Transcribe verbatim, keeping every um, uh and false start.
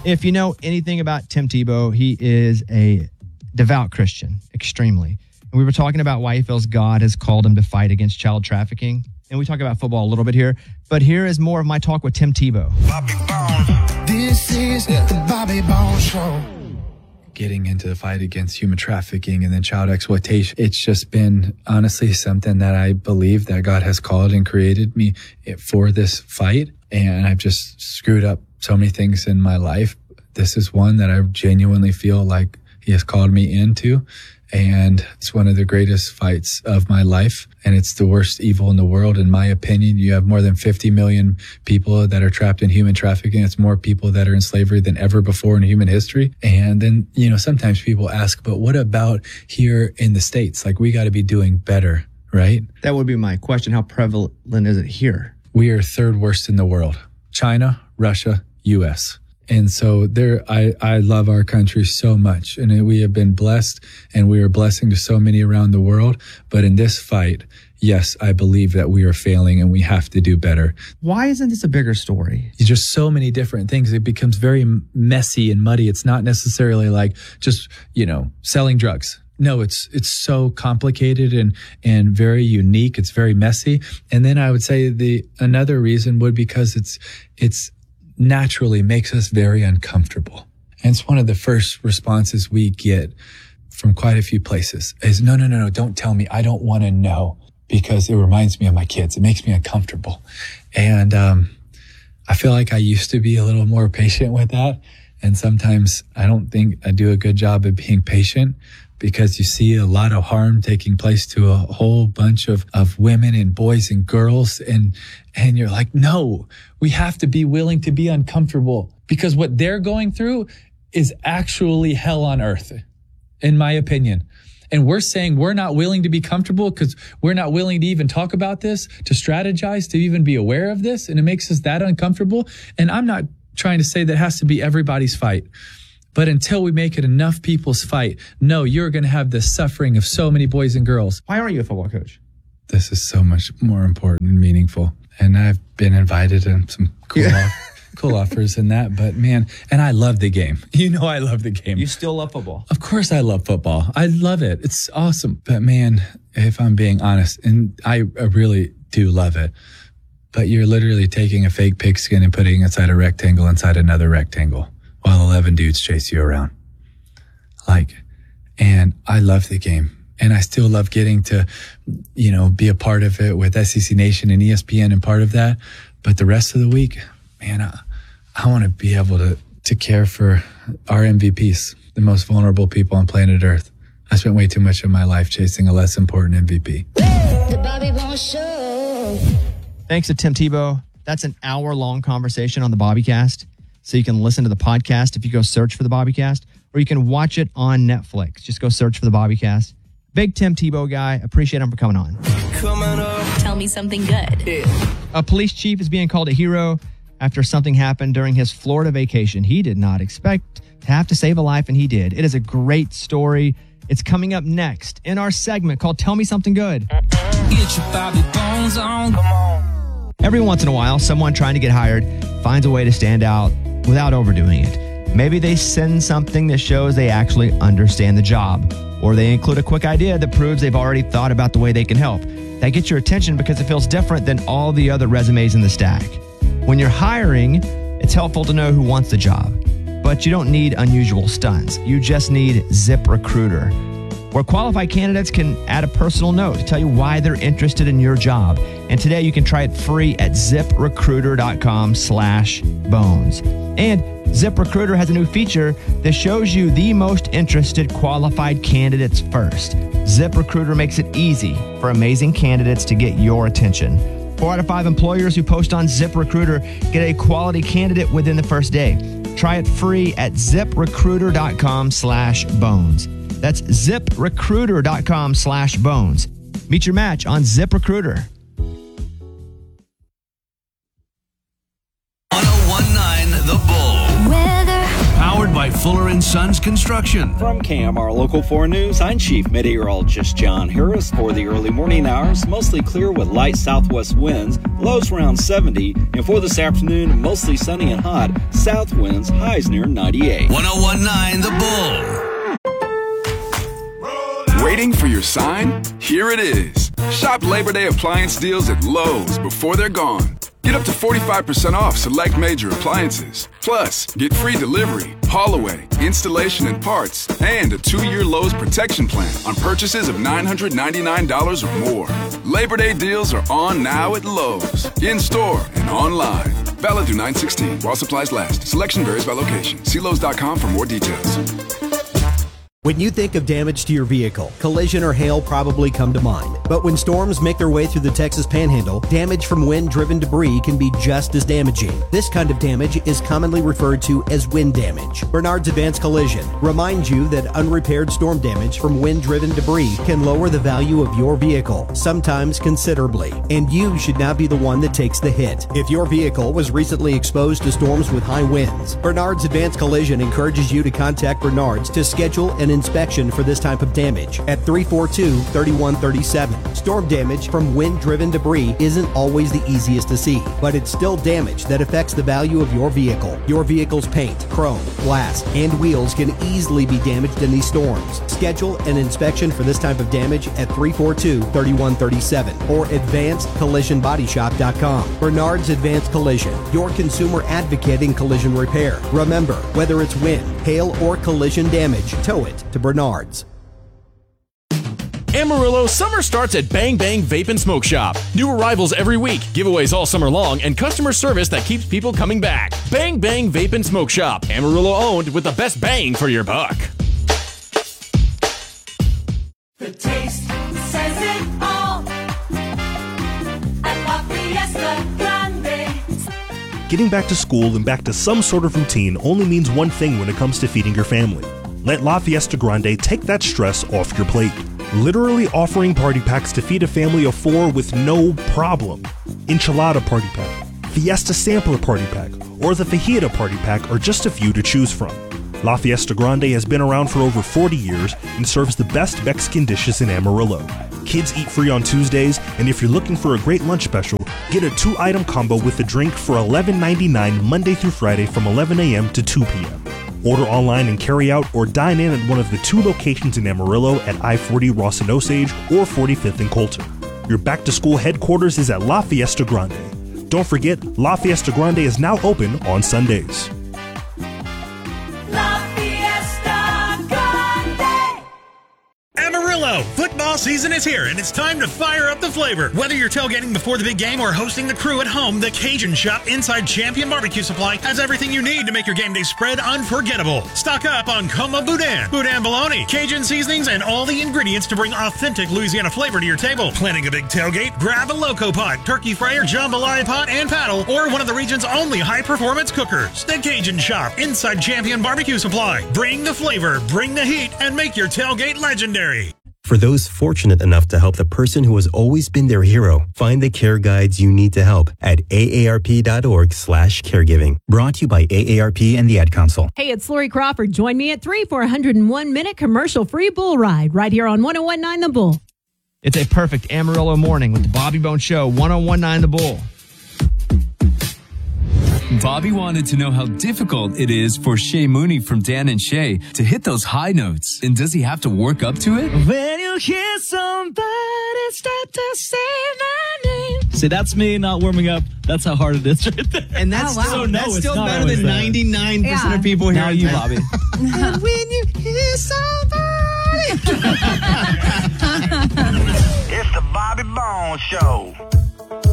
If you know anything about Tim Tebow, he is a devout Christian, extremely. And we were talking about why he feels God has called him to fight against child trafficking. And we talk about football a little bit here. But here is more of my talk with Tim Tebow. Bobby Bones. This is the Bobby Bones Show. Getting into the fight against human trafficking and then child exploitation. It's just been honestly something that I believe that God has called and created me for this fight. And I've just screwed up so many things in my life. This is one that I genuinely feel like he has called me into. And it's one of the greatest fights of my life. And it's the worst evil in the world, in my opinion. You have more than fifty million people that are trapped in human trafficking. It's more people that are in slavery than ever before in human history. And then, you know, sometimes people ask, but what about here in the States? Like, we got to be doing better, right? That would be my question. How prevalent is it here? We are third worst in the world. China, Russia, U S And so there, I, I love our country so much, and we have been blessed, and we are a blessing to so many around the world. But in this fight, yes, I believe that we are failing and we have to do better. Why isn't this a bigger story? It's just so many different things. It becomes very messy and muddy. It's not necessarily like just, you know, selling drugs. No, it's it's so complicated and and very unique. It's very messy. And then I would say the another reason would because it's it's naturally makes us very uncomfortable. And it's one of the first responses we get from quite a few places is, no, no, no, no, don't tell me. I don't want to know because it reminds me of my kids. It makes me uncomfortable. And um, I feel like I used to be a little more patient with that. And sometimes I don't think I do a good job of being patient because you see a lot of harm taking place to a whole bunch of, of women and boys and girls. And, and you're like, no, we have to be willing to be uncomfortable because what they're going through is actually hell on earth, in my opinion. And we're saying we're not willing to be comfortable because we're not willing to even talk about this, to strategize, to even be aware of this. And it makes us that uncomfortable. And I'm not trying to say that has to be everybody's fight. But until we make it enough people's fight, no, you're going to have the suffering of so many boys and girls. Why aren't you a football coach? This is so much more important and meaningful. And I've been invited to some cool, yeah. off, cool offers and that. But man, and I love the game. You know I love the game. You still love football? Of course I love football. I love it. It's awesome. But man, if I'm being honest, and I, I really do love it, but you're literally taking a fake pigskin and putting it inside a rectangle inside another rectangle while eleven dudes chase you around. Like, and I love the game. And I still love getting to, you know, be a part of it with S E C Nation and E S P N and part of that. But the rest of the week, man, I, I want to be able to, to care for our M V Ps, the most vulnerable people on planet Earth. I spent way too much of my life chasing a less important M V P. The Bobby Bones Show. Thanks to Tim Tebow. That's an hour-long conversation on the Bobbycast. So you can listen to the podcast if you go search for the Bobbycast, or you can watch it on Netflix. Just go search for the Bobbycast. Big Tim Tebow guy. Appreciate him for coming on. Coming up. Tell me something good. Yeah. A police chief is being called a hero after something happened during his Florida vacation. He did not expect to have to save a life, and he did. It is a great story. It's coming up next in our segment called Tell Me Something Good. Get your Bobby Bones on. Come on. Every once in a while, someone trying to get hired finds a way to stand out without overdoing it. Maybe they send something that shows they actually understand the job, or they include a quick idea that proves they've already thought about the way they can help. That gets your attention because it feels different than all the other resumes in the stack. When you're hiring, it's helpful to know who wants the job, but you don't need unusual stunts. You just need ZipRecruiter, where qualified candidates can add a personal note to tell you why they're interested in your job. And today you can try it free at ZipRecruiter.com slash bones. And ZipRecruiter has a new feature that shows you the most interested qualified candidates first. ZipRecruiter makes it easy for amazing candidates to get your attention. Four out of five employers who post on ZipRecruiter get a quality candidate within the first day. Try it free at ZipRecruiter.com slash bones. That's ZipRecruiter.com slash bones. Meet your match on ZipRecruiter. one oh one point nine The Bull. Weather. Powered by by Fuller and Sons Construction. From K M R Local four News, I'm Chief Meteorologist John Harris. For the early morning hours, mostly clear with light southwest winds, lows around seventy. And for this afternoon, mostly sunny and hot, south winds, highs near ninety-eight. one oh one point nine The Bull. Waiting for your sign? Here it is. Shop Labor Day appliance deals at Lowe's before they're gone. Get up to forty-five percent off select major appliances. Plus, get free delivery, haul away, installation and parts, and a two-year Lowe's protection plan on purchases of nine hundred ninety-nine dollars or more. Labor Day deals are on now at Lowe's, in-store and online. Valid through nine sixteen while supplies last. Selection varies by location. See Lowe's dot com for more details. When you think of damage to your vehicle, collision or hail probably come to mind. But when storms make their way through the Texas Panhandle, damage from wind-driven debris can be just as damaging. This kind of damage is commonly referred to as wind damage. Bernard's Advanced Collision reminds you that unrepaired storm damage from wind-driven debris can lower the value of your vehicle, sometimes considerably, and you should not be the one that takes the hit. If your vehicle was recently exposed to storms with high winds, Bernard's Advanced Collision encourages you to contact Bernard's to schedule an inspection for this type of damage at three four two, three one three seven. Storm damage from wind-driven debris isn't always the easiest to see, but it's still damage that affects the value of your vehicle. Your vehicle's paint, chrome, glass, and wheels can easily be damaged in these storms. Schedule an inspection for this type of damage at three four two, three one three seven or advanced collision body shop dot com. Bernard's Advanced Collision, your consumer advocate in collision repair. Remember, whether it's wind, hail, or collision damage, tow it to Bernard's. Amarillo, summer starts at Bang Bang Vape and Smoke Shop. New arrivals every week, giveaways all summer long, and customer service that keeps people coming back. Bang Bang Vape and Smoke Shop. Amarillo owned with the best bang for your buck. The taste says it all. At La Fiesta Grande. Getting back to school and back to some sort of routine only means one thing when it comes to feeding your family. Let La Fiesta Grande take that stress off your plate. Literally offering party packs to feed a family of four with no problem. Enchilada Party Pack, Fiesta Sampler Party Pack, or the Fajita Party Pack are just a few to choose from. La Fiesta Grande has been around for over forty years and serves the best Mexican dishes in Amarillo. Kids eat free on Tuesdays, and if you're looking for a great lunch special, get a two-item combo with a drink for eleven ninety-nine Monday through Friday from eleven a.m. to two p.m. Order online and carry out or dine in at one of the two locations in Amarillo at I forty Rawson Osage or forty-fifth and Colton. Your back-to-school headquarters is at La Fiesta Grande. Don't forget, La Fiesta Grande is now open on Sundays. La Fiesta Grande. Amarillo, football season is here, and it's time to fire up the flavor. Whether you're tailgating before the big game or hosting the crew at home, the Cajun Shop inside Champion Barbecue Supply has everything you need to make your game day spread unforgettable. Stock up on Como Boudin, Boudin Bologna, Cajun seasonings, and all the ingredients to bring authentic Louisiana flavor to your table. Planning a big tailgate? Grab a Loco Pot, turkey fryer, jambalaya pot, and paddle, or one of the region's only high-performance cookers. The Cajun Shop inside Champion Barbecue Supply. Bring the flavor, bring the heat, and make your tailgate legendary. For those fortunate enough to help the person who has always been their hero, find the care guides you need to help at A A R P dot org slash caregiving. Brought to you by A A R P and the Ad Council. Hey, it's Lori Crawford. Join me at three for a one hundred one minute commercial-free bull ride right here on one oh one point nine The Bull. It's a perfect Amarillo morning with the Bobby Bone Show, one oh one point nine The Bull. Bobby wanted to know how difficult it is for Shay Mooney from Dan and Shay to hit those high notes. And does he have to work up to it? When you hear somebody start to say my name. See, that's me not warming up. That's how hard it is right there. And that's oh, wow. still, no, that's still not better than ninety-nine percent yeah. of people here. Now you, Bobby. And when you hear somebody. It's the Bobby Bone Show.